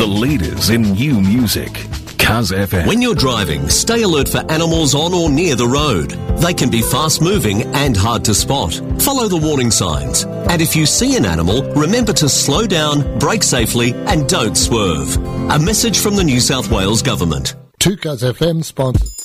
The leaders in new music. Cuz FM. When you're driving, stay alert for animals on or near the road. They can be fast-moving and hard to spot. Follow the warning signs. And if you see an animal, remember to slow down, brake safely, and don't swerve. A message from the New South Wales Government. 2 Cuz FM sponsors.